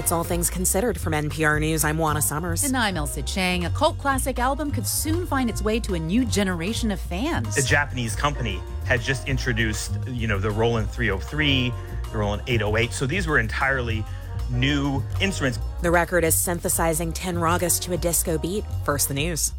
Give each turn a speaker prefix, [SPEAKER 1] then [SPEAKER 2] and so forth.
[SPEAKER 1] That's All Things Considered from NPR News. I'm Juana Summers.
[SPEAKER 2] And I'm Elsa Chang. A cult classic album could soon find its way to a new generation of fans.
[SPEAKER 3] A Japanese company had just introduced, the Roland 303, the Roland 808. So these were entirely new instruments.
[SPEAKER 1] The record is synthesizing 10 ragas to a disco beat. First, the news.